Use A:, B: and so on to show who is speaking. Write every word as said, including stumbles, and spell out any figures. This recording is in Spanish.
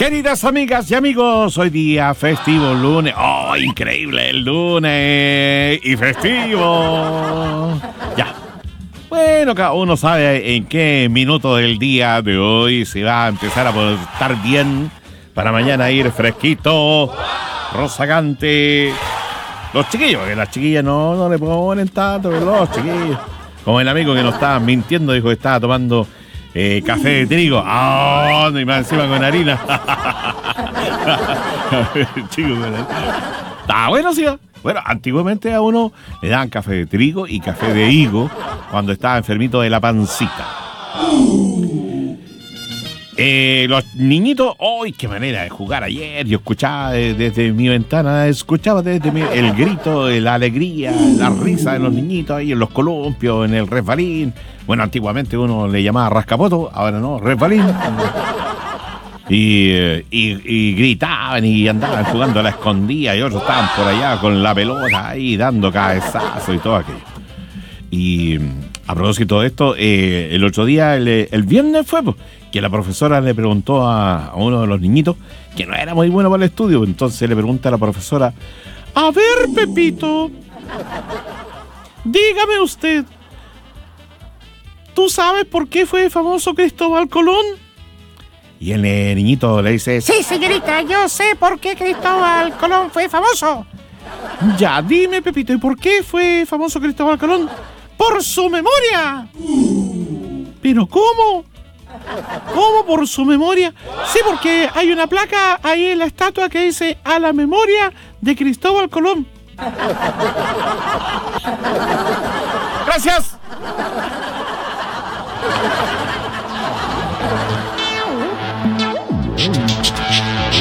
A: Queridas amigas y amigos, hoy día festivo, lunes. ¡Oh, increíble el lunes! Y festivo. Ya. Bueno, cada uno sabe en qué minuto del día de hoy se va a empezar a portar bien para mañana ir fresquito, rozagante. Los chiquillos, que las chiquillas no, no le ponen tanto, los chiquillos. Como el amigo que nos estaba mintiendo, dijo que estaba tomando eh, café de trigo. ¡Ah! Oh, y más encima con harina. Chico, con harina. Está bueno, sí. Bueno, antiguamente a uno le daban café de trigo y café de higo cuando estaba enfermito de la pancita. Eh, los niñitos, ¡ay, qué manera de jugar ayer! Yo escuchaba desde, desde mi ventana, escuchaba desde mi, el grito, la alegría, la risa de los niñitos ahí en los columpios, en el resbalín. Bueno, antiguamente uno le llamaba rascapoto, ahora no, resbalín. Y, y, y gritaban y andaban jugando a la escondida y otros estaban por allá con la pelota ahí dando cabezazos y todo aquello. Y a propósito de esto, eh, el otro día, el, el viernes fue, pues, que la profesora le preguntó a, a uno de los niñitos que no era muy bueno para el estudio. Entonces le pregunta a la profesora: a ver, Pepito, dígame usted, ¿tú sabes por qué fue famoso Cristóbal Colón? Y el eh, niñito le dice: sí, señorita, yo sé por qué Cristóbal Colón fue famoso. Ya, dime, Pepito, ¿y por qué fue famoso Cristóbal Colón? ¡Por su memoria! ¿Pero cómo? ¿Cómo por su memoria? Sí, porque hay una placa ahí en la estatua que dice: a la memoria de Cristóbal Colón. ¡Gracias!